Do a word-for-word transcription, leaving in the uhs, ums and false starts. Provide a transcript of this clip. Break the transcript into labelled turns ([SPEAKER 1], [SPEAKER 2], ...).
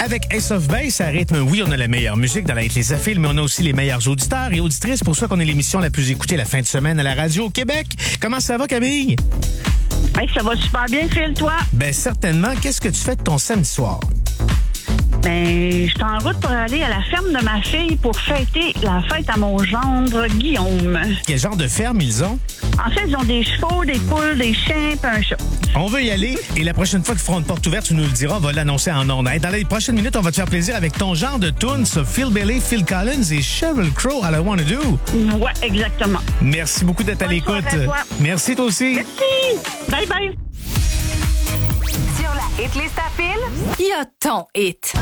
[SPEAKER 1] Avec Ace of Base, à rythme, oui, on a la meilleure musique dans la hit Les Affiles, mais on a aussi les meilleurs auditeurs et auditrices. Pour ça qu'on est l'émission la plus écoutée la fin de semaine à la radio au Québec. Comment ça va, Camille?
[SPEAKER 2] Hey, ça va super bien, Phil, toi?
[SPEAKER 1] Ben certainement. Qu'est-ce que tu fais de ton samedi soir?
[SPEAKER 2] Ben, je suis en route pour aller à la ferme de ma fille pour fêter la fête à mon gendre, Guillaume.
[SPEAKER 1] Quel genre de ferme ils ont?
[SPEAKER 2] En fait, ils ont des chevaux, des poules, des chiens et un chat.
[SPEAKER 1] On veut y aller et la prochaine fois qu'ils feront une porte ouverte, tu nous le diras, on va l'annoncer en ondes. Dans les prochaines minutes, on va te faire plaisir avec ton genre de tunes, Phil Bailey, Phil Collins et Sheryl Crow, All I Wanna Do.
[SPEAKER 2] Ouais, exactement.
[SPEAKER 1] Merci beaucoup d'être à
[SPEAKER 2] Bonne
[SPEAKER 1] l'écoute.
[SPEAKER 2] soirée à toi.
[SPEAKER 1] Merci toi aussi.
[SPEAKER 2] Merci. Bye bye.
[SPEAKER 3] Sur la hitlist à Phil, il y a ton hit.